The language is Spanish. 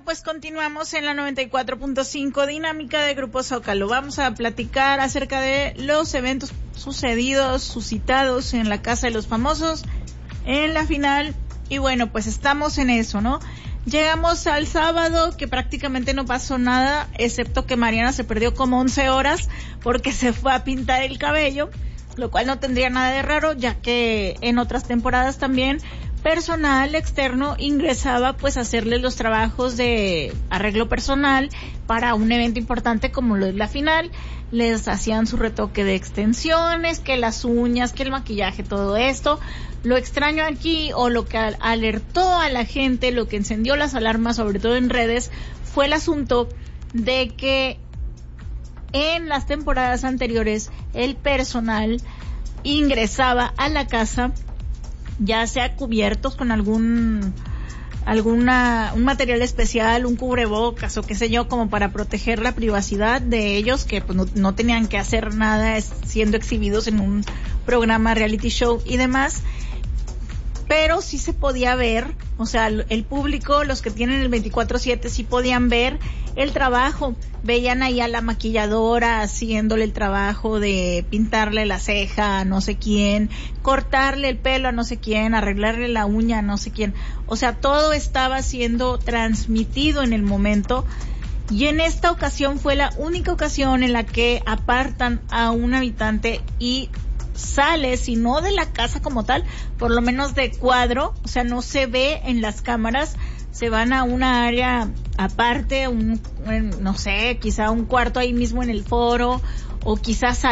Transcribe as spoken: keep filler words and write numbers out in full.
pues continuamos en la noventa y cuatro punto cinco Dinámica de Grupo Zócalo. Vamos a platicar acerca de los eventos sucedidos, suscitados en la Casa de los Famosos en la final. Y bueno, pues estamos en eso, ¿no? Llegamos al sábado, que prácticamente no pasó nada, excepto que Mariana se perdió como once horas porque se fue a pintar el cabello, lo cual no tendría nada de raro, ya que en otras temporadas también personal externo ingresaba pues a hacerle los trabajos de arreglo personal para un evento importante como lo es la final. Les hacían su retoque de extensiones, que las uñas, que el maquillaje, todo esto. Lo extraño aquí, o lo que alertó a la gente, lo que encendió las alarmas, sobre todo en redes, fue el asunto de que en las temporadas anteriores el personal ingresaba a la casa ya sea cubiertos con algún alguna un material especial, un cubrebocas o qué sé yo, como para proteger la privacidad de ellos, que pues no, no tenían que hacer nada siendo exhibidos en un programa reality show y demás, pero sí se podía ver, o sea, el público, los que tienen el veinticuatro siete, sí podían ver el trabajo. Veían ahí a la maquilladora haciéndole el trabajo de pintarle la ceja a no sé quién, cortarle el pelo a no sé quién, arreglarle la uña a no sé quién. O sea, todo estaba siendo transmitido en el momento. Y en esta ocasión fue la única ocasión en la que apartan a un habitante y sale, si no de la casa como tal, por lo menos de cuadro, o sea, no se ve en las cámaras. Se van a una área aparte, un, no sé, quizá un cuarto ahí mismo en el foro, o quizás